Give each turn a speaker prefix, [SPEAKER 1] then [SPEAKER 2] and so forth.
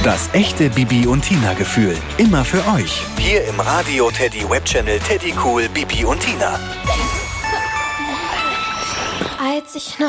[SPEAKER 1] Das echte Bibi und Tina Gefühl. Immer für euch. Hier im Radio Teddy Webchannel Teddy Cool Bibi und Tina.
[SPEAKER 2] Als ich noch